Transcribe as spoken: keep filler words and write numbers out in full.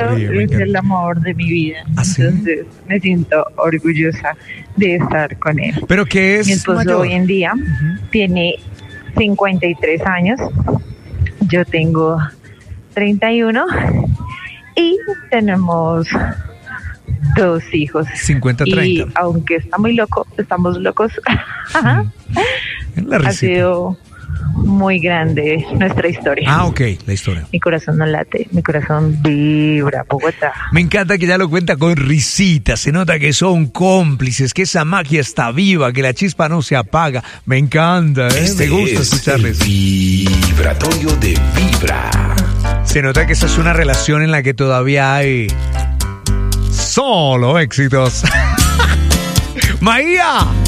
ríe, es el amor de mi vida. ¿Ah, sí? Entonces me siento orgullosa de estar con él. ¿Pero qué es Mi esposo mayor? hoy en día Uh-huh. tiene cincuenta y tres años. Yo tengo treinta y uno y tenemos dos hijos. cincuenta treinta. Y aunque está muy loco, estamos locos. La Ha risita. sido muy grande nuestra historia. Ah, ok, la historia. Mi corazón no late, mi corazón vibra, Bogotá. Me encanta que ya lo cuenta con risita, se nota que son cómplices, que esa magia está viva, que la chispa no se apaga. Me encanta, ¿eh? Este Me gusta es escucharles. el vibratorio de Vibra. Se nota que esa es una relación en la que todavía hay solo éxitos. Maía.